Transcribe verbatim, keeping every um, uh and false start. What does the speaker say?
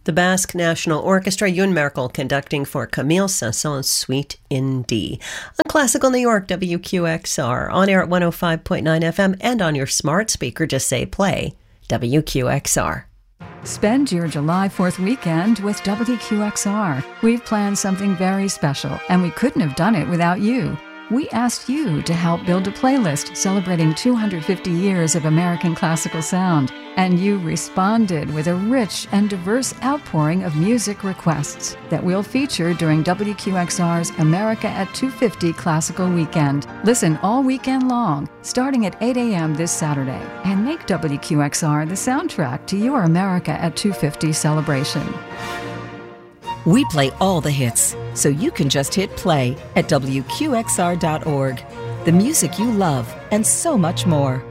The Basque National Orchestra, Ewan Merkel conducting for Camille Saint-Saëns' Suite in D. On Classical New York, W Q X R, on air at one oh five point nine F M, and on your smart speaker, just say play W Q X R. Spend your July fourth weekend with W Q X R. We've planned something very special, and we couldn't have done it without you. We asked you to help build a playlist celebrating two hundred fifty years of American classical sound, and you responded with a rich and diverse outpouring of music requests that we'll feature during W Q X R's America at two fifty Classical Weekend. Listen all weekend long, starting at eight a.m. this Saturday, and make W Q X R the soundtrack to your America at two fifty celebration. We play all the hits, so you can just hit play at W Q X R dot org. The music you love, and so much more.